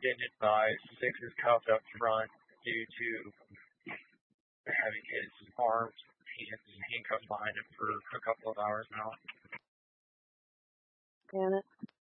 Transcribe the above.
been advised 6 is cuffed up front due to having his arms, hands, and handcuffs behind him for a couple of hours now. Damn it.